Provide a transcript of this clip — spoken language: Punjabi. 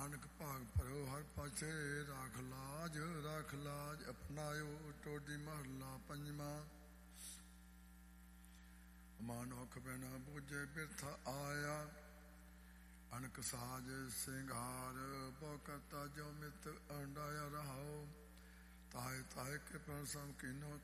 ਨਾਨਕ ਭਾਗ ਭਰੋ ਹਰ ਪਾਛੇ, ਰਾਖ ਲਾਜ ਅਪਨਾਇਓ। ਟੋਡੀ ਮਹੱਲਾ ਪੰਜਵਾਂ। ਮਾਨੁਖ ਬਿਨਾ ਬੂਝੇ ਬਿਰਥਾ ਆਇਆ, ਅਣਖ ਸਾਜ ਸਿੰਗਾਰ ਬਹੁ ਕਰਤਾ ਜੋ ਮਿਤ ਅੰਡਾਇਆ ਰਹਾਓ। ਤਾਏ ਤਾਏ ਕੇ ਪ੍ਰਸਮ ਕੀਨੋ